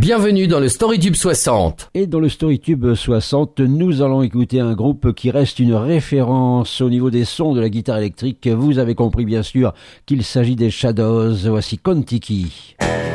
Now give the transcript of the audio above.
Bienvenue dans le StoryTube 60. Et dans le StoryTube 60, nous allons écouter un groupe qui reste une référence au niveau des sons de la guitare électrique. Vous avez compris bien sûr qu'il s'agit des Shadows. Voici Kon-Tiki.